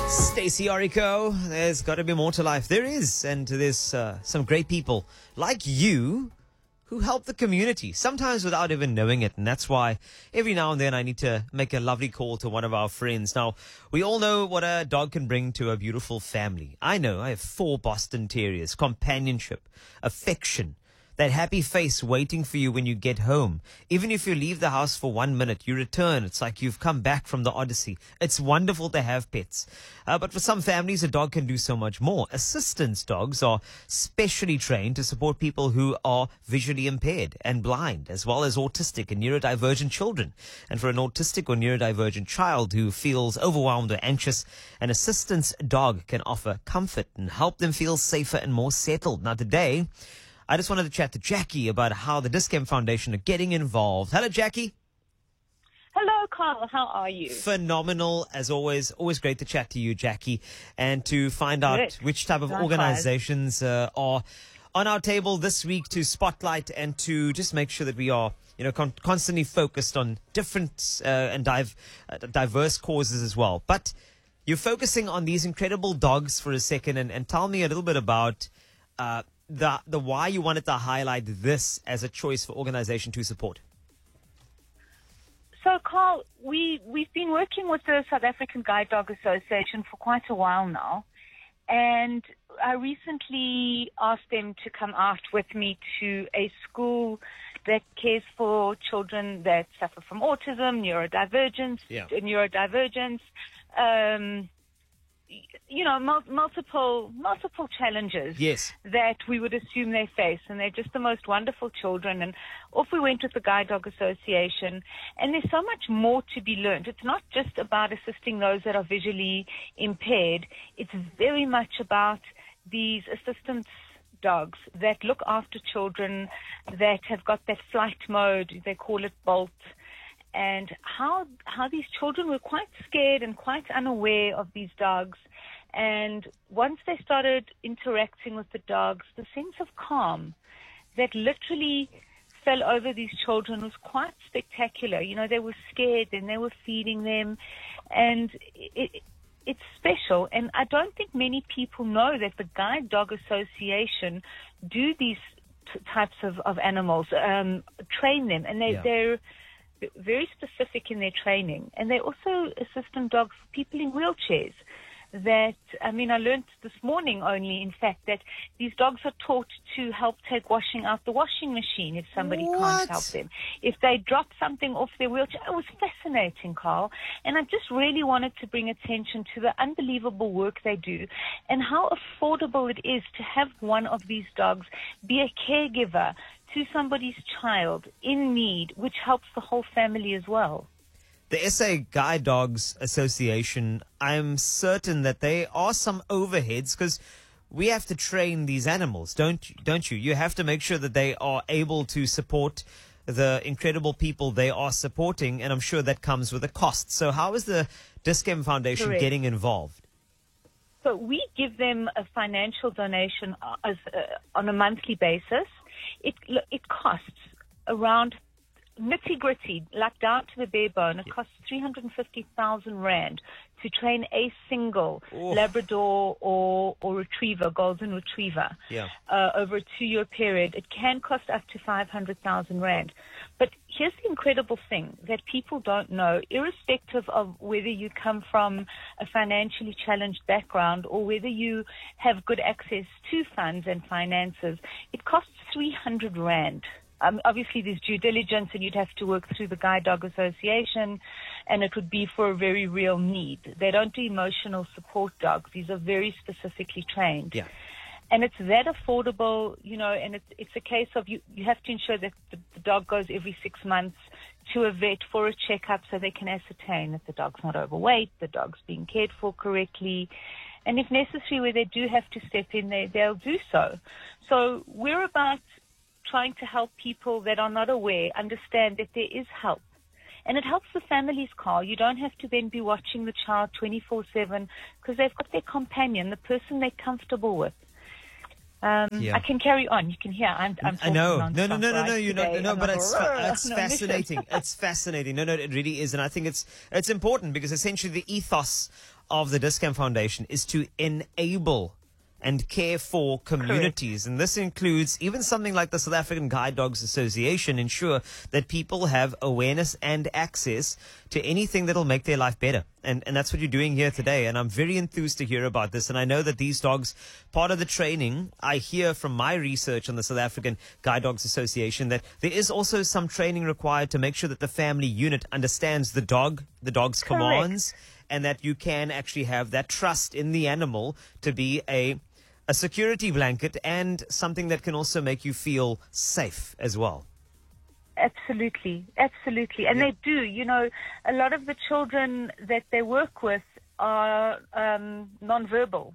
Stacey Orico, there's got to be more to life. There is, and there's some great people like you who help the community, sometimes without even knowing it. And that's why every now and then I need to make a lovely call to one of our friends. Now, we all know what a dog can bring to a beautiful family. I know, I have 4 Boston Terriers, companionship, affection, that happy face waiting for you when you get home. Even if you leave the house for 1 minute, you return. It's like you've come back from the Odyssey. It's wonderful to have pets. But for some families, a dog can do so much more. Assistance dogs are specially trained to support people who are visually impaired and blind, as well as autistic and neurodivergent children. And for an autistic or neurodivergent child who feels overwhelmed or anxious, an assistance dog can offer comfort and help them feel safer and more settled. Now today, I just wanted to chat to Jackie about how the Dis-Chem Foundation are getting involved. Hello, Jackie. Hello, Carl. How are you? Phenomenal, as always. Always great to chat to you, Jackie, and to find out which type of organizations are on our table this week to spotlight and to just make sure that we are, constantly focused on different and diverse causes as well. But you're focusing on these incredible dogs for a second, and tell me a little bit about the why you wanted to highlight this as a choice for organization to support. So, Carl, we've been working with the South African Guide Dog Association for quite a while now, and I recently asked them to come out with me to a school that cares for children that suffer from autism, neurodivergence, multiple challenges that we would assume they face, and they're just the most wonderful children. And off we went with the Guide Dog Association, and there's so much more to be learned. It's not just about assisting those that are visually impaired. It's very much about these assistance dogs that look after children that have got that flight mode, they call it Bolt, and how these children were quite scared and quite unaware of these dogs. And once they started interacting with the dogs, the sense of calm that literally fell over these children was quite spectacular. They were scared, then they were feeding them, and it's special. And I don't think many people know that the Guide Dog Association do these types of animals, train them, and they're very specific in their training. And they also assistant dogs for people in wheelchairs. I learned this morning only, in fact, that these dogs are taught to help take washing out the washing machine if somebody can't help them. If they drop something off their wheelchair. It was fascinating, Carl. And I just really wanted to bring attention to the unbelievable work they do and how affordable it is to have one of these dogs be a caregiver to somebody's child in need, which helps the whole family as well. The SA Guide Dogs Association, I'm certain that there are some overheads because we have to train these animals, don't you? You have to make sure that they are able to support the incredible people they are supporting, and I'm sure that comes with a cost. So how is the Dis-Chem Foundation getting involved? So we give them a financial donation on a monthly basis. It costs around nitty-gritty, like down to the bare bone. It costs 350,000 Rand to train a single Labrador or Retriever, Golden Retriever, over a 2-year period. It can cost up to 500,000 Rand. But here's the incredible thing that people don't know, irrespective of whether you come from a financially challenged background or whether you have good access to funds and finances, it costs 300 Rand. Obviously, there's due diligence, and you'd have to work through the Guide Dog Association, and it would be for a very real need. They don't do emotional support dogs. These are very specifically trained. Yeah. And it's that affordable, and it's a case of you have to ensure that the dog goes every 6 months to a vet for a checkup so they can ascertain that the dog's not overweight, the dog's being cared for correctly. And if necessary, where they do have to step in, they'll do so. So we're about trying to help people that are not aware understand that there is help. And it helps the families, Carl. You don't have to then be watching the child 24/7 because they've got their companion, the person they're comfortable with. I can carry on. You can hear. I'm talking I know. No. But it's fascinating. It's fascinating. No, it really is, and I think it's important because essentially the ethos of the Dis-Chem Foundation is to enable and care for communities. Correct. And this includes even something like the South African Guide Dogs Association, ensure that people have awareness and access to anything that'll make their life better. And that's what you're doing here today. And I'm very enthused to hear about this. And I know that these dogs, part of the training, I hear from my research on the South African Guide Dogs Association that there is also some training required to make sure that the family unit understands the dog's Correct. Commands, and that you can actually have that trust in the animal to be a security blanket and something that can also make you feel safe as well. Absolutely. And they do. You know, a lot of the children that they work with are nonverbal.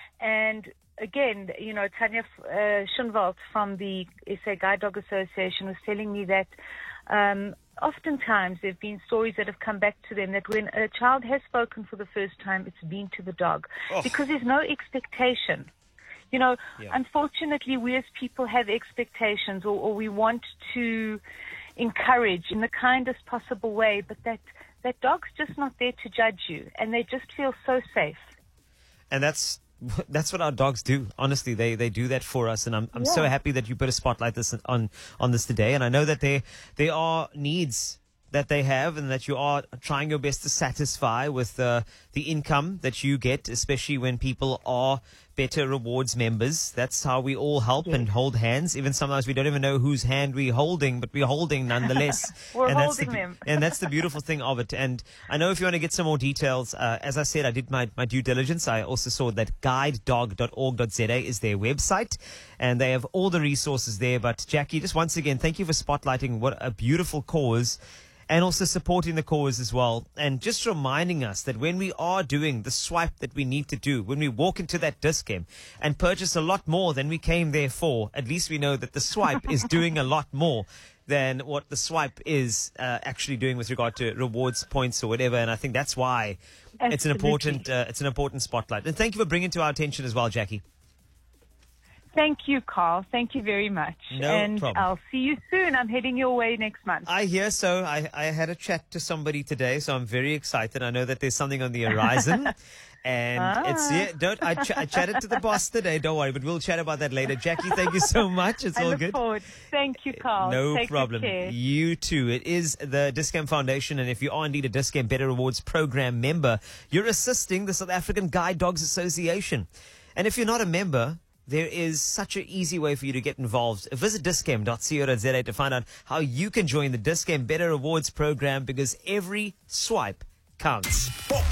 And again, you know, Tanya Schoenwald from the SA Guide Dog Association was telling me that oftentimes there have been stories that have come back to them that when a child has spoken for the first time, it's been to the dog. Because there's no expectation. You know, Unfortunately, we as people have expectations or we want to encourage in the kindest possible way, but that dog's just not there to judge you, and they just feel so safe. And that's what our dogs do. Honestly, they do that for us, and I'm so happy that you put a spotlight on this today. And I know that there are needs that they have and that you are trying your best to satisfy with the income that you get, especially when people are Better Rewards members. That's how we all help and hold hands. Even sometimes we don't even know whose hand we're holding, but we're holding nonetheless. We're holding them. And that's the beautiful thing of it. And I know if you want to get some more details, as I said, I did my due diligence. I also saw that guidedog.org.za is their website, and they have all the resources there. But Jackie, just once again, thank you for spotlighting what a beautiful cause, and also supporting the cause as well. And just reminding us that when we are doing the swipe that we need to do, when we walk into that Dis-Chem and purchase a lot more than we came there for, at least we know that the swipe is doing a lot more than what the swipe is actually doing with regard to rewards points or whatever. And I think that's why it's an important spotlight. And thank you for bringing it to our attention as well, Jackie. Thank you, Carl. Thank you very much. No problem. I'll see you soon. I'm heading your way next month. I hear so. I had a chat to somebody today, so I'm very excited. I know that there's something on the horizon. And I chatted to the boss today. Don't worry, but we'll chat about that later. Jackie, thank you so much. It's all good. Forward. Thank you, Carl. No Take problem. Good care. You too. It is the Dis-Chem Foundation, and if you are indeed a Dis-Chem Better Rewards program member, you're assisting the South African Guide Dogs Association. And if you're not a member, there is such an easy way for you to get involved. Visit dischem.co.za to find out how you can join the Dis-Chem Better Rewards program, because every swipe counts.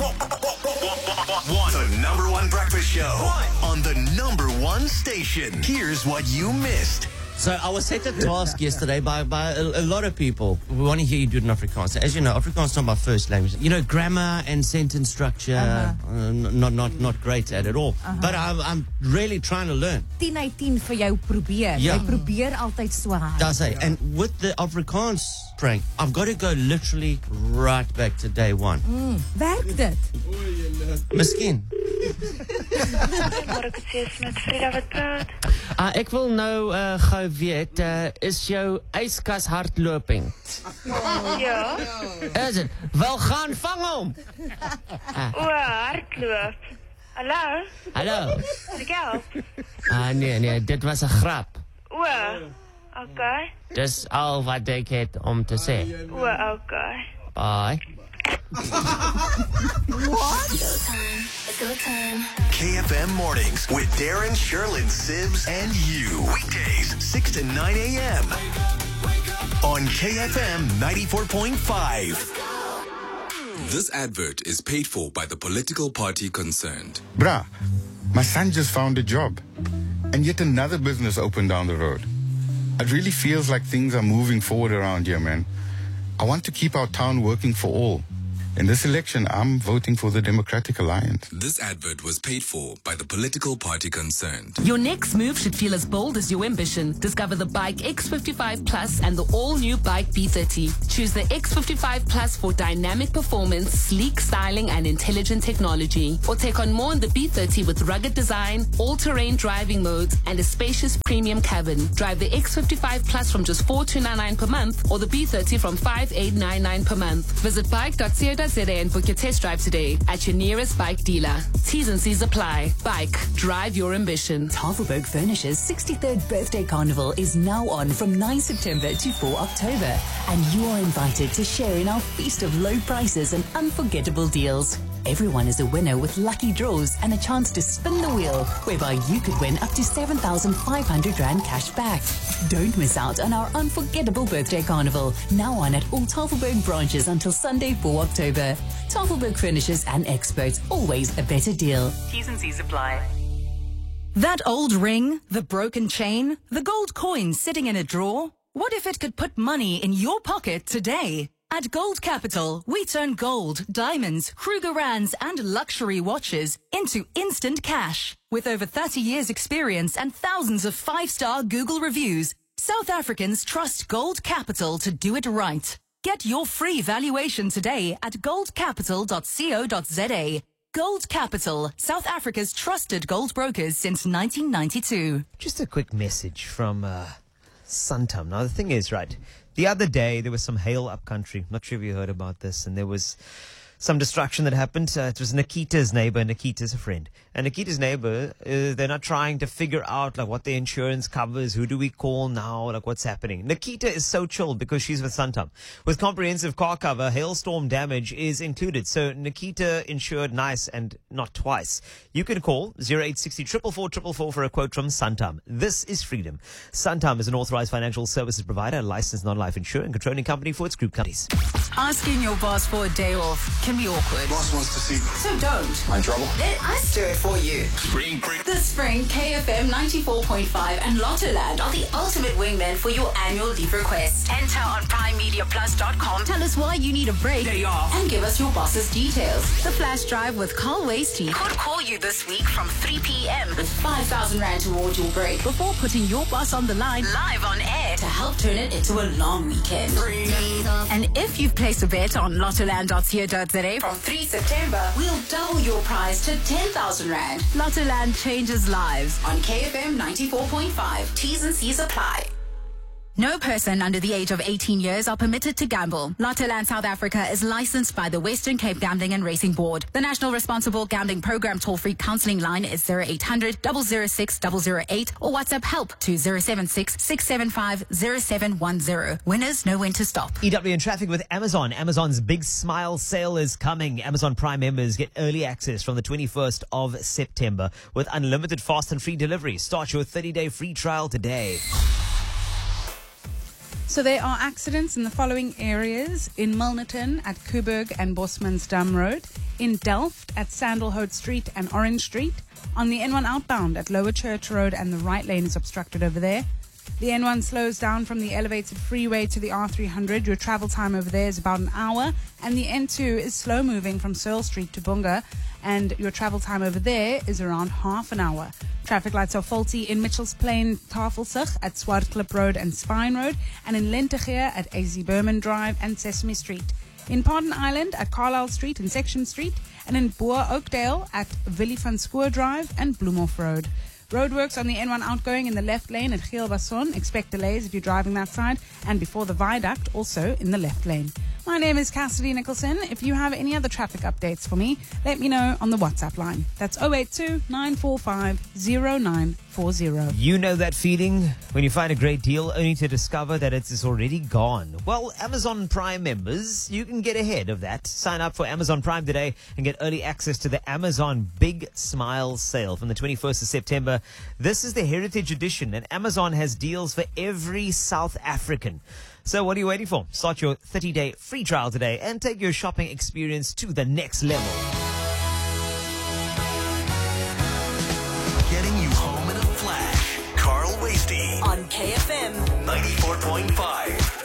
The number one breakfast show on the number one station. Here's what you missed. So I was set a task yesterday by a lot of people. We want to hear you do it in Afrikaans. As you know, Afrikaans is not my first language. You know, grammar and sentence structure, not great at it all. But I'm really trying to learn. 10 uit 10 vir jou probeer. Ja. Jy probeer altyd so hard. That's it. And with the Afrikaans prank, I've got to go literally right back to day one. Werk dit? Miskien. Ek wil nou gou weet, is jou yskas hardloping? Ja. Is dit? Wel, gaan vang hom. Hardloop. Hallo? Hallo. Ek help. Nee, dit was 'n grap. Okay. Dis al wat ek het om te sê. Okay. Bye. KFM Mornings with Darren, Sherlyn, Sibs, and you. Weekdays, 6 to 9 a.m. on KFM 94.5. This advert is paid for by the political party concerned. Bruh, my son just found a job, and yet another business opened down the road. It really feels like things are moving forward around here, man. I want to keep our town working for all. In this election, I'm voting for the Democratic Alliance. This advert was paid for by the political party concerned. Your next move should feel as bold as your ambition. Discover the Bike X55 Plus and the all-new Bike B30. Choose the X55 Plus for dynamic performance, sleek styling, and intelligent technology. Or take on more in the B30 with rugged design, all-terrain driving modes, and a spacious premium cabin. Drive the X55 Plus from just $4,299 per month, or the B30 from $5,899 per month. Visit bike.co.za bike.co.za and book your test drive today at your nearest bike dealer. T's and C's apply. Bike. Drive your ambition. Tafelberg Furniture's 63rd birthday carnival is now on from 9 September to 4 October. And you are invited to share in our feast of low prices and unforgettable deals. Everyone is a winner with lucky draws and a chance to spin the wheel, whereby you could win up to 7,500 Rand cash back. Don't miss out on our unforgettable birthday carnival, now on at all Tafelberg branches until Sunday, 4 October. Tafelberg Furnishers and Experts, always a better deal. T's and C's apply. That old ring, the broken chain, the gold coin sitting in a drawer? What if it could put money in your pocket today? At Gold Capital, we turn gold, diamonds, Krugerrands, and luxury watches into instant cash. With over 30 years experience and thousands of 5-star Google reviews, South Africans trust Gold Capital to do it right. Get your free valuation today at goldcapital.co.za. Gold Capital, South Africa's trusted gold brokers since 1992. Just a quick message from Santam. Now, the thing is, right, the other day there was some hail up country. Not sure if you heard about this. And there was some destruction that happened. It was Nikita's neighbor. Nikita's a friend. And Nikita's neighbor, they're not trying to figure out like what the insurance covers. Who do we call now? Like what's happening? Nikita is so chilled because she's with Santam. With comprehensive car cover, hailstorm damage is included. So Nikita insured nice and not twice. You can call 0860 444 for a quote from Santam. This is freedom. Santam is an authorized financial services provider, a licensed non-life insurer and controlling company for its group companies. Asking your boss for a day off can be awkward. Boss wants to see me. So don't. My trouble? Let us do it for you. Spring. This spring, KFM 94.5 and Lottoland are the ultimate wingmen for your annual leave request. Enter on primemediaplus.com. Tell us why you need a break. Day off. And give us your boss's details. The Flash Drive with Carl Wasty could call you this week from 3 p.m. with 5,000 Rand towards your break before putting your boss on the line live on air to help turn it into a long weekend. And if you've placed a bet on lottoland.co.za from 3 September, we'll double your prize to 10,000 Rand. Lottoland changes lives on KFM 94.5. T's and C's apply. No person under the age of 18 years are permitted to gamble. Lottoland South Africa is licensed by the Western Cape Gambling and Racing Board. The National Responsible Gambling Program toll-free counselling line is 0800 006 008 or WhatsApp help to 076 675 0710. Winners know when to stop. EW in traffic with Amazon. Amazon's big smile sale is coming. Amazon Prime members get early access from the 21st of September with unlimited fast and free delivery. Start your 30-day free trial today. So there are accidents in the following areas: in Milnerton at Coburg and Bosmansdam Road, in Delft at Sandalhout Street and Orange Street, on the N1 outbound at Lower Church Road and the right lane is obstructed over there. The N1 slows down from the elevated freeway to the R300. Your travel time over there is about an hour. And the N2 is slow moving from Searle Street to Bunga. And your travel time over there is around half an hour. Traffic lights are faulty in Mitchells Plain, Tafelsig at Swartklip Road and Spine Road. And in Lentegeur at AZ Berman Drive and Sesame Street. In Pardon Island at Carlisle Street and Section Street. And in Boer Oakdale at Willie van Schoor Drive and Bloemhof Road. Roadworks on the N1 outgoing in the left lane at Geelbasson. Expect delays if you're driving that side. And before the viaduct, also in the left lane. My name is Cassidy Nicholson. If you have any other traffic updates for me, let me know on the WhatsApp line. That's 082-945-0940. You know that feeling when you find a great deal only to discover that it is already gone. Well, Amazon Prime members, you can get ahead of that. Sign up for Amazon Prime today and get early access to the Amazon Big Smile sale from the 21st of September. This is the Heritage Edition, and Amazon has deals for every South African. So what are you waiting for? Start your 30-day free trial today and take your shopping experience to the next level. Getting you home in a flash. Carl Wasty on KFM 94.5.